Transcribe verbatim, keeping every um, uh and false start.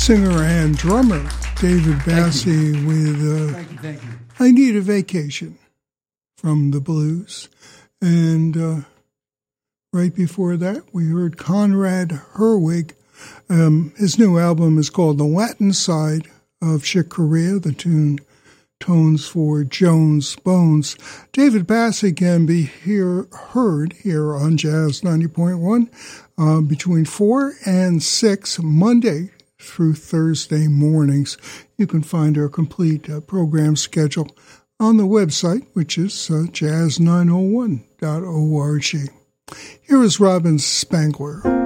singer and drummer David Bassie with uh, thank you, thank you. I Need a Vacation from the blues. And uh, right before that, we heard Conrad Herwig. Um, his new album is called The Latin Side of Chick Corea, the tune Tones for Jones Bones. David Bassie can be here, heard here on Jazz ninety point one uh, between four and six Monday through Thursday mornings. You can find our complete uh, program schedule on the website, which is uh, jazz nine oh one dot org. Here is Robin Spangler.